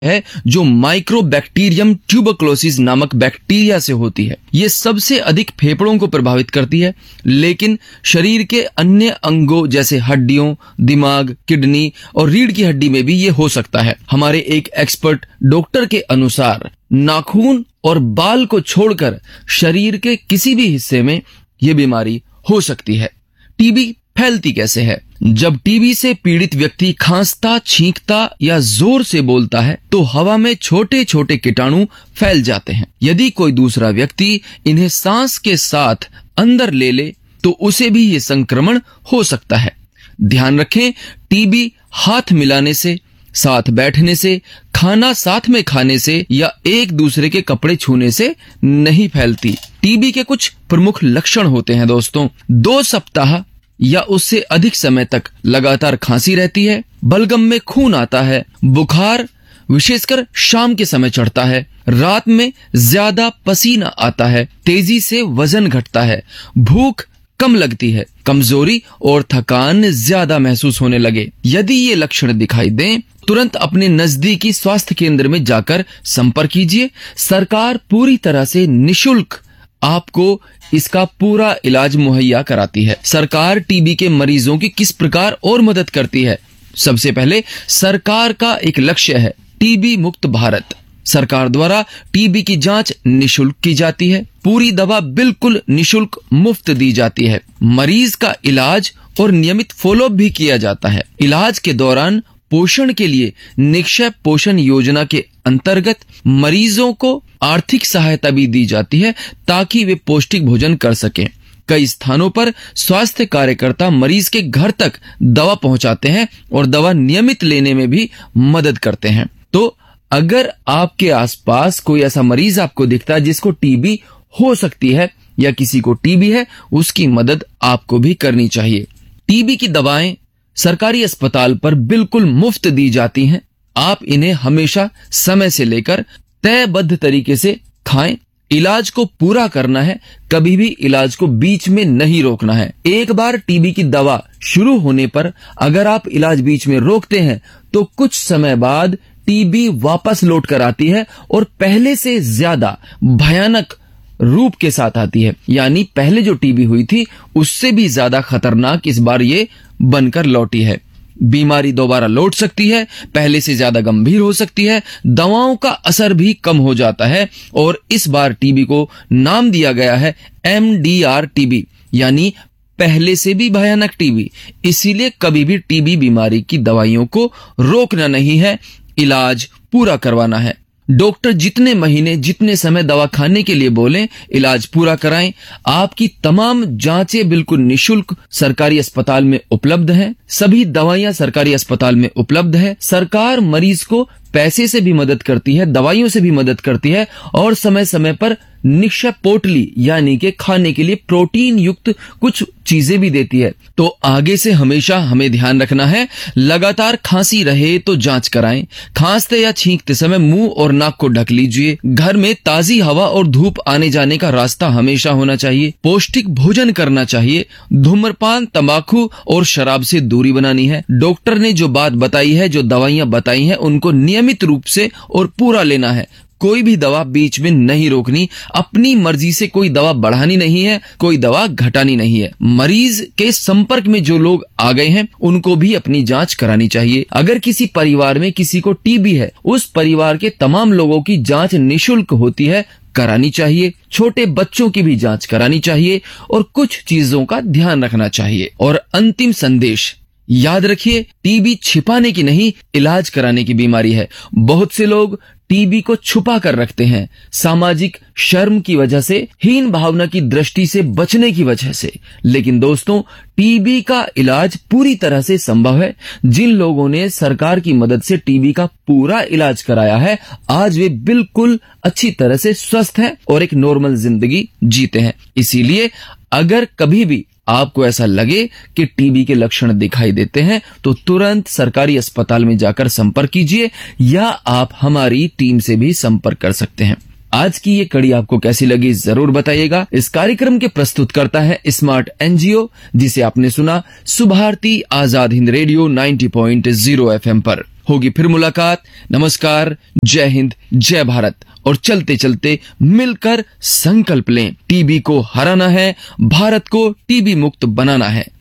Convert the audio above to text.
है जो mycobacterium tuberculosis नामक बैक्टीरिया से होती है। ये सबसे अधिक फेफड़ों को प्रभावित करती है, लेकिन शरीर के अन्य अंगों जैसे हड्डियों, दिमाग, किडनी और रीढ़ की हड्डी में भी ये हो सकता है। हमारे एक एक्सपर्ट डॉक्टर के अनुसार नाखून और बाल को छोड़कर शरीर के किसी भी हिस्से में ये बीमारी हो सकती है। टीबी फैलती कैसे है? जब टीबी से पीड़ित व्यक्ति खांसता, छींकता या जोर से बोलता है तो हवा में छोटे छोटे कीटाणु फैल जाते हैं। यदि कोई दूसरा व्यक्ति इन्हें सांस के साथ अंदर ले ले तो उसे भी ये संक्रमण हो सकता है। ध्यान रखें, टीबी हाथ मिलाने से, साथ बैठने से, खाना साथ में खाने से या एक दूसरे के कपड़े छूने से नहीं फैलती। टीबी के कुछ प्रमुख लक्षण होते हैं दोस्तों। 2 सप्ताह या उससे अधिक समय तक लगातार खांसी रहती है, बलगम में खून आता है, बुखार विशेषकर शाम के समय चढ़ता है, रात में ज्यादा पसीना आता है, तेजी से वजन घटता है, भूख कम लगती है, कमजोरी और थकान ज्यादा महसूस होने लगे। यदि ये लक्षण दिखाई दें, तुरंत अपने नजदीकी स्वास्थ्य केंद्र में जाकर संपर्क कीजिए। सरकार पूरी तरह से निशुल्क आपको इसका पूरा इलाज मुहैया कराती है। सरकार टीबी के मरीजों की किस प्रकार और मदद करती है? सबसे पहले सरकार का एक लक्ष्य है टीबी मुक्त भारत। सरकार द्वारा टीबी की जांच निशुल्क की जाती है, पूरी दवा बिल्कुल निशुल्क मुफ्त दी जाती है, मरीज का इलाज और नियमित फॉलोअप भी किया जाता है। इलाज के दौरान पोषण के लिए निक्षय पोषण योजना के अंतर्गत मरीजों को आर्थिक सहायता भी दी जाती है ताकि वे पौष्टिक भोजन कर सकें। कई स्थानों पर स्वास्थ्य कार्यकर्ता मरीज के घर तक दवा पहुंचाते हैं और दवा नियमित लेने में भी मदद करते हैं। तो अगर आपके आसपास कोई ऐसा मरीज आपको दिखता है जिसको टीबी हो सकती है या किसी को टीबी है, उसकी मदद आपको भी करनी चाहिए। टीबी की दवाएं सरकारी अस्पताल पर बिल्कुल मुफ्त दी जाती हैं। आप इन्हें हमेशा समय से लेकर तयबद्ध तरीके से खाएं। इलाज को पूरा करना है, कभी भी इलाज को बीच में नहीं रोकना है। एक बार टीबी की दवा शुरू होने पर अगर आप इलाज बीच में रोकते हैं तो कुछ समय बाद टीबी वापस लौट कर आती है और पहले से ज्यादा भयानक रूप के साथ आती है। यानी पहले जो टीबी हुई थी उससे भी ज्यादा खतरनाक इस बार ये बनकर लौटी है। बीमारी दोबारा लौट सकती है, पहले से ज्यादा गंभीर हो सकती है, दवाओं का असर भी कम हो जाता है और इस बार टीबी को नाम दिया गया है MDR टीबी, यानी पहले से भी भयानक टीबी। इसीलिए कभी भी टीबी बीमारी की दवाइयों को रोकना नहीं है, इलाज पूरा करवाना है। डॉक्टर जितने महीने जितने समय दवा खाने के लिए बोलें, इलाज पूरा कराएं। आपकी तमाम जांचें बिल्कुल निशुल्क सरकारी अस्पताल में उपलब्ध हैं। सभी दवाइयां सरकारी अस्पताल में उपलब्ध है। सरकार मरीज को पैसे से भी मदद करती है, दवाइयों से भी मदद करती है और समय समय पर निक्षय पोटली यानी कि खाने के लिए प्रोटीन युक्त कुछ चीजें भी देती है। तो आगे से हमेशा हमें ध्यान रखना है, लगातार खांसी रहे तो जांच कराएं। खांसते या छींकते समय मुंह और नाक को ढक लीजिए। घर में ताजी हवा और धूप आने जाने का रास्ता हमेशा होना चाहिए। पौष्टिक भोजन करना चाहिए। धूम्रपान, तंबाकू और शराब से दूरी बनानी है। डॉक्टर ने जो बात बताई है, जो दवाइयां बताई हैं, उनको नियमित रूप से और पूरा लेना है। कोई भी दवा बीच में नहीं रोकनी। अपनी मर्जी से कोई दवा बढ़ानी नहीं है, कोई दवा घटानी नहीं है। मरीज के संपर्क में जो लोग आ गए हैं उनको भी अपनी जांच करानी चाहिए। अगर किसी परिवार में किसी को टीबी है, उस परिवार के तमाम लोगों की जांच निशुल्क होती है, करानी चाहिए। छोटे बच्चों की भी जांच करानी चाहिए और कुछ चीजों का ध्यान रखना चाहिए। और अंतिम संदेश याद रखिए, टीबी छिपाने की नहीं, इलाज कराने की बीमारी है। बहुत से लोग टीबी को छुपा कर रखते हैं, सामाजिक शर्म की वजह से, हीन भावना की दृष्टि से बचने की वजह से। लेकिन दोस्तों, टीबी का इलाज पूरी तरह से संभव है। जिन लोगों ने सरकार की मदद से टीबी का पूरा इलाज कराया है, आज वे बिल्कुल अच्छी तरह से स्वस्थ हैं और एक नॉर्मल जिंदगी जीते हैं। इसीलिए अगर कभी भी आपको ऐसा लगे कि टीबी के लक्षण दिखाई देते हैं तो तुरंत सरकारी अस्पताल में जाकर संपर्क कीजिए या आप हमारी टीम से भी संपर्क कर सकते हैं। आज की ये कड़ी आपको कैसी लगी जरूर बताइएगा। इस कार्यक्रम के प्रस्तुत करता है स्मार्ट एनजीओ, जिसे आपने सुना सुभारती आजाद हिंद रेडियो 90.0 FM पर। होगी फिर मुलाकात। नमस्कार, जय हिंद, जय भारत। और चलते चलते मिलकर संकल्प लें, टीबी को हराना है, भारत को टीबी मुक्त बनाना है।